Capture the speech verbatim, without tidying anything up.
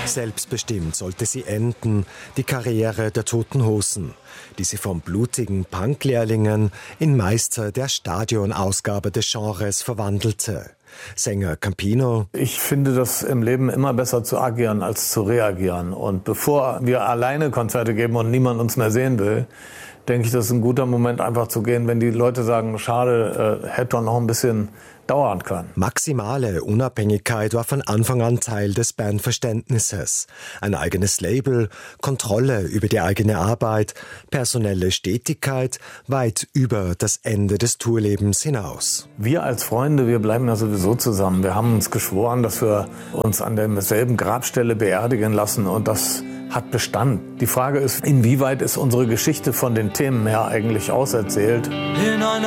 Selbstbestimmt sollte sie enden, die Karriere der Toten Hosen, die sie von blutigen Punklehrlingen in Meister der Stadionausgabe des Genres verwandelte. Sänger Campino: Ich finde das im Leben immer besser zu agieren als zu reagieren. Und bevor wir alleine Konzerte geben und niemand uns mehr sehen will, denke ich, das ist ein guter Moment, einfach zu gehen, wenn die Leute sagen, schade, äh, hätte doch noch ein bisschen dauern können. Maximale Unabhängigkeit war von Anfang an Teil des Bandverständnisses. Ein eigenes Label, Kontrolle über die eigene Arbeit, personelle Stetigkeit weit über das Ende des Tourlebens hinaus. Wir als Freunde, wir bleiben ja sowieso zusammen. Wir haben uns geschworen, dass wir uns an derselben Grabstelle beerdigen lassen, und das hat Bestand. Die Frage ist, inwieweit ist unsere Geschichte von den Themen her eigentlich auserzählt? In einer